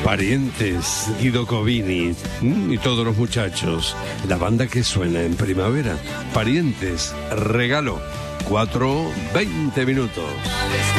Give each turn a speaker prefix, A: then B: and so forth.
A: Parientes, Guido Covini y todos los muchachos. La banda que suena en primavera. Parientes, regalo. 4:20.